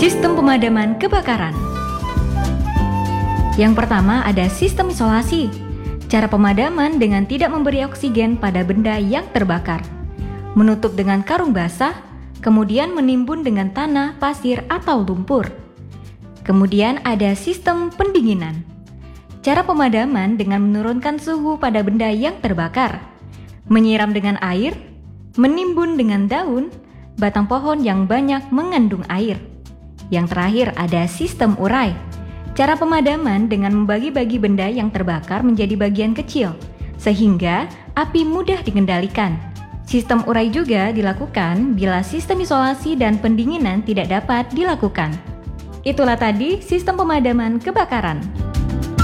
Sistem pemadaman kebakaran. Yang pertama ada sistem isolasi. Cara pemadaman dengan tidak memberi oksigen pada benda yang terbakar. Menutup dengan karung basah, kemudian menimbun dengan tanah, pasir, atau lumpur. Kemudian ada sistem pendinginan. Cara pemadaman dengan menurunkan suhu pada benda yang terbakar. Menyiram dengan air, menimbun dengan daun, batang pohon yang banyak mengandung air. Yang terakhir ada sistem urai. Cara pemadaman dengan membagi-bagi benda yang terbakar menjadi bagian kecil, sehingga api mudah dikendalikan. Sistem urai juga dilakukan bila sistem isolasi dan pendinginan tidak dapat dilakukan. Itulah tadi sistem pemadaman kebakaran.